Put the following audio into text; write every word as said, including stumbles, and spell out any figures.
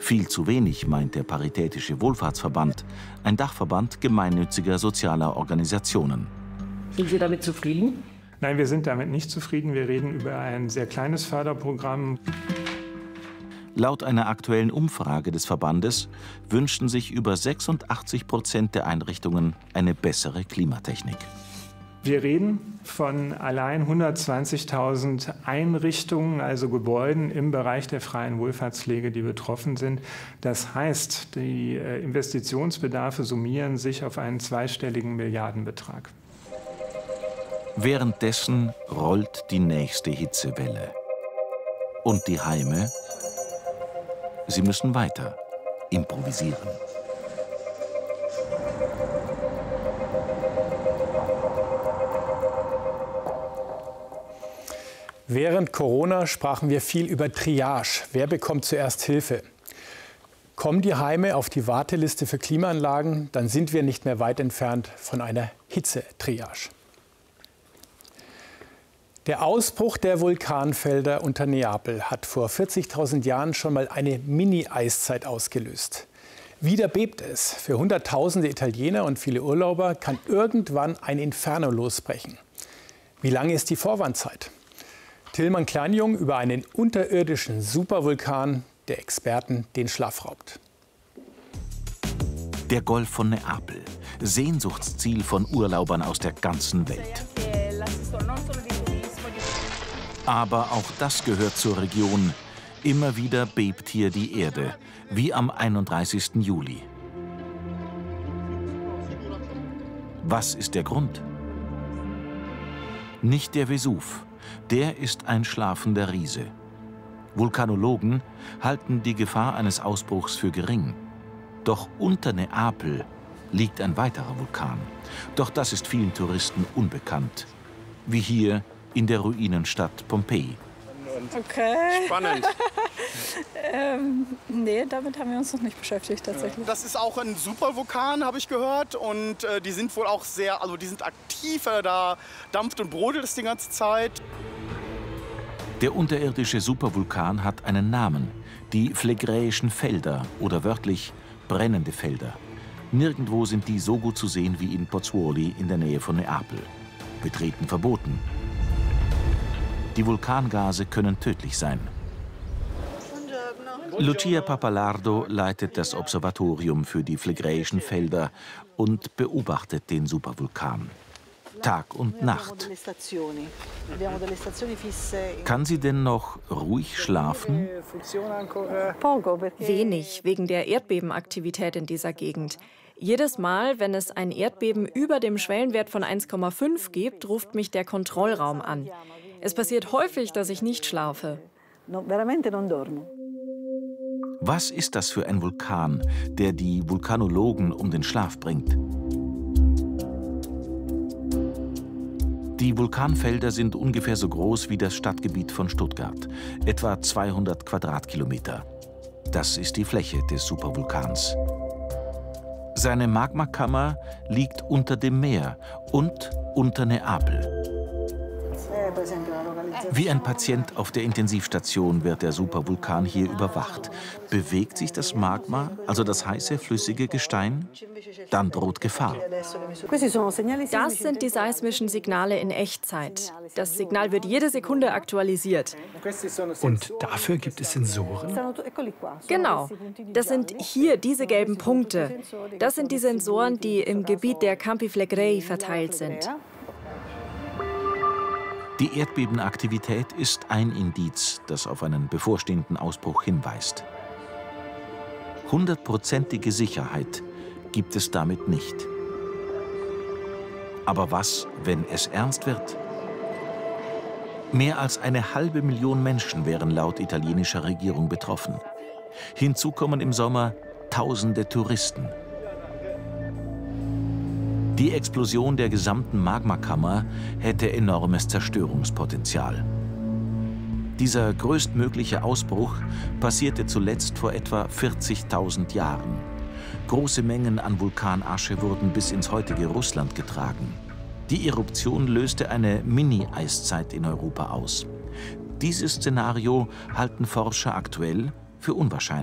Viel zu wenig, meint der Paritätische Wohlfahrtsverband, ein Dachverband gemeinnütziger sozialer Organisationen. Sind Sie damit zufrieden? Nein, wir sind damit nicht zufrieden. Wir reden über ein sehr kleines Förderprogramm. Laut einer aktuellen Umfrage des Verbandes wünschen sich über sechsundachtzig Prozent der Einrichtungen eine bessere Klimatechnik. Wir reden von allein hundertzwanzigtausend Einrichtungen, also Gebäuden im Bereich der freien Wohlfahrtspflege, die betroffen sind. Das heißt, die Investitionsbedarfe summieren sich auf einen zweistelligen Milliardenbetrag. Währenddessen rollt die nächste Hitzewelle. Und die Heime? Sie müssen weiter improvisieren. Während Corona sprachen wir viel über Triage. Wer bekommt zuerst Hilfe? Kommen die Heime auf die Warteliste für Klimaanlagen, dann sind wir nicht mehr weit entfernt von einer Hitzetriage. Der Ausbruch der Vulkanfelder unter Neapel hat vor vierzigtausend Jahren schon mal eine Mini-Eiszeit ausgelöst. Wieder bebt es. Für Hunderttausende Italiener und viele Urlauber kann irgendwann ein Inferno losbrechen. Wie lange ist die Vorwarnzeit? Tilman Kleinjung über einen unterirdischen Supervulkan, der Experten den Schlaf raubt. Der Golf von Neapel, Sehnsuchtsziel von Urlaubern aus der ganzen Welt. Aber auch das gehört zur Region. Immer wieder bebt hier die Erde, wie am einunddreißigsten Juli. Was ist der Grund? Nicht der Vesuv, der ist ein schlafender Riese. Vulkanologen halten die Gefahr eines Ausbruchs für gering. Doch unter Neapel liegt ein weiterer Vulkan. Doch das ist vielen Touristen unbekannt. Wie hier in der Ruinenstadt Pompeji. Okay. Spannend. ähm, nee, damit haben wir uns noch nicht beschäftigt tatsächlich. Das ist auch ein Supervulkan, habe ich gehört. Und äh, die sind wohl auch sehr, also die sind aktiv, äh, da dampft und brodelt es die ganze Zeit. Der unterirdische Supervulkan hat einen Namen, die Phlegräischen Felder oder wörtlich brennende Felder. Nirgendwo sind die so gut zu sehen wie in Pozzuoli in der Nähe von Neapel. Betreten verboten. Die Vulkangase können tödlich sein. Lucia Pappalardo leitet das Observatorium für die Phlegräischen Felder und beobachtet den Supervulkan. Tag und Nacht. Kann sie denn noch ruhig schlafen? Wenig, wegen der Erdbebenaktivität in dieser Gegend. Jedes Mal, wenn es ein Erdbeben über dem Schwellenwert von eins Komma fünf gibt, ruft mich der Kontrollraum an. Es passiert häufig, dass ich nicht schlafe. Was ist das für ein Vulkan, der die Vulkanologen um den Schlaf bringt? Die Vulkanfelder sind ungefähr so groß wie das Stadtgebiet von Stuttgart, etwa zweihundert Quadratkilometer. Das ist die Fläche des Supervulkans. Seine Magmakammer liegt unter dem Meer und unter Neapel. Wie ein Patient auf der Intensivstation wird der Supervulkan hier überwacht. Bewegt sich das Magma, also das heiße, flüssige Gestein? Dann droht Gefahr. Das sind die seismischen Signale in Echtzeit. Das Signal wird jede Sekunde aktualisiert. Und dafür gibt es Sensoren? Genau. Das sind hier diese gelben Punkte. Das sind die Sensoren, die im Gebiet der Campi Flegrei verteilt sind. Die Erdbebenaktivität ist ein Indiz, das auf einen bevorstehenden Ausbruch hinweist. Hundertprozentige Sicherheit gibt es damit nicht. Aber was, wenn es ernst wird? Mehr als eine halbe Million Menschen wären laut italienischer Regierung betroffen. Hinzu kommen im Sommer tausende Touristen. Die Explosion der gesamten Magmakammer hätte enormes Zerstörungspotenzial. Dieser größtmögliche Ausbruch passierte zuletzt vor etwa vierzigtausend Jahren. Große Mengen an Vulkanasche wurden bis ins heutige Russland getragen. Die Eruption löste eine Mini-Eiszeit in Europa aus. Dieses Szenario halten Forscher aktuell für unwahrscheinlich.